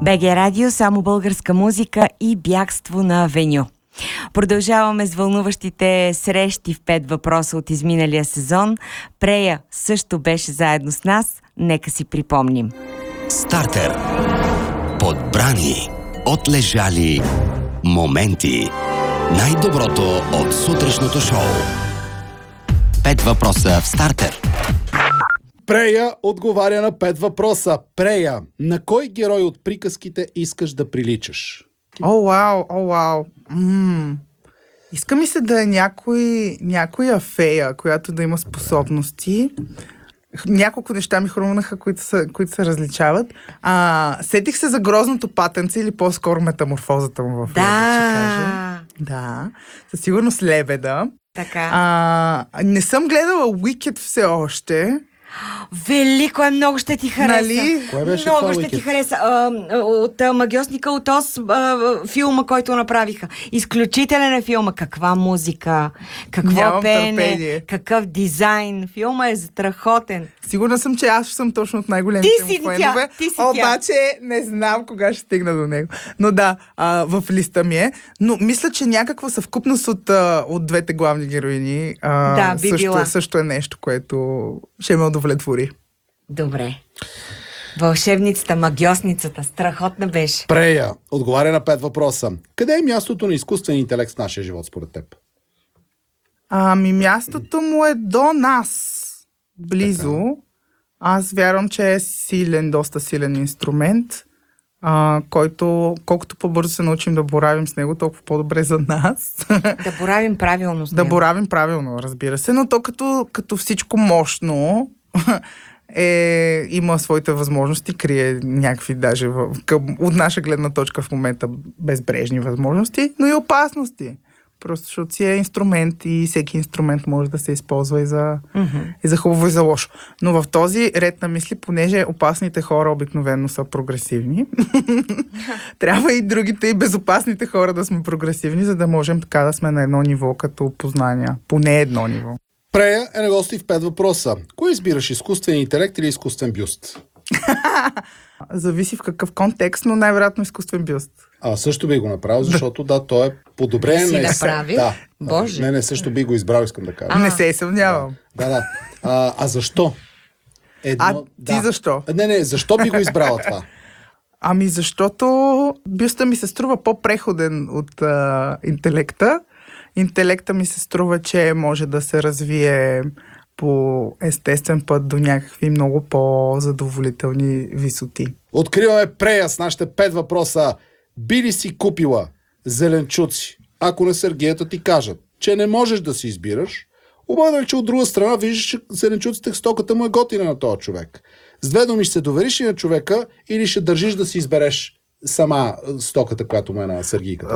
БГ Радио, само българска музика и бягство на Авеню. Продължаваме с вълнуващите срещи в 5 въпроса от изминалия сезон. Прея също беше заедно с нас. Нека си припомним. Стартер. Подбрани, отлежали моменти. Най-доброто от сутрешното шоу. 5 въпроса в Стартер. Прея отговаря на 5 въпроса. Прея, на кой герой от приказките искаш да приличаш? О, вау. Иска ми се да е някоя фея, която да има способности. Няколко неща ми хрумнаха, които се различават. Сетих се за грозното патенце или по-скоро метаморфозата му в лебед, ще кажа. Да, със сигурност лебеда. Така. Не съм гледала Wicked все още. Велико е, много ще ти хареса. Нали? Кое беше много това ще Wicked? ти хареса. От Магьосника от Оз, филма, който направиха. Изключителен е филма. Каква музика, какво Нямам пеене, търпение. какъв дизайн. Филма е страхотен. Сигурна съм, че аз съм точно от най-големите Ти си му тя, фенове, ти си тя. обаче не знам кога ще стигна до него. Но да, в листа ми е. Но мисля, че някаква съвкупност от двете главни героини Да, би била. също е нещо, което ще ме удовлетвори. Добре. Вълшебницата, магьосницата, страхотна беше. Прея отговаря на 5 въпроса. Къде е мястото на изкуствен интелект в нашия живот според теб? Мястото му е до нас. Близо. Така. Аз вярвам, че е доста силен инструмент, който колкото по-бързо се научим да боравим с него, толкова по-добре за нас. Да боравим правилно с Да него. боравим правилно, разбира се, но то като всичко мощно има своите възможности, крие някакви даже от наша гледна точка в момента безбрежни възможности, но и опасности. Просто защото си е инструмент и всеки инструмент може да се използва и за хубаво и за лошо. Но в този ред на мисли, понеже опасните хора обикновено са прогресивни, трябва и другите и безопасните хора да сме прогресивни, за да можем така да сме на едно ниво като познания. Поне едно ниво. Прея е на гости в 5 въпроса. Кой избираш, изкуствен интелект или изкуствен бюст? Зависи в какъв контекст, но най-вероятно изкуствен бюст. Също би го направил, защото той е подобрение Си на... направил? Да. Боже. Не, също би го избрал, искам да кажа. Не се съмнявам. Да. А защо? Ти защо? Не, защо би го избрала това? Защото бюста ми се струва по-преходен от интелекта. Интелекта ми се струва, че може да се развие по естествен път до някакви много по-задоволителни висоти. Откриваме Прея с нашите 5 въпроса. Би ли си купила зеленчуци, ако на Сергията ти кажат, че не можеш да си избираш, обаче, че от друга страна виждаш, че зеленчуците, стоката му е готина на този човек. С 2 думи, ще се довериш ли на човека или ще държиш да си избереш сама стоката, която му е на Сергийката?